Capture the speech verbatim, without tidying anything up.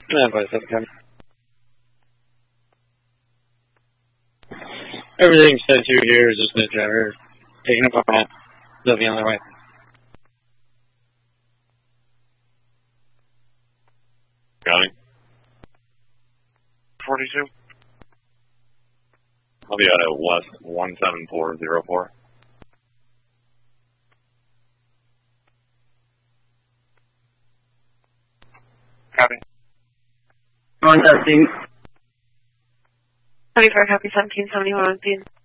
Yeah, by seven ten. Everything said to here is just the driver taking up on it. They'll be on their way. Got it. forty-two. I'll be out at West one seven four zero four. Copy. One testing. twenty-four, copy, seventeen seventy-one,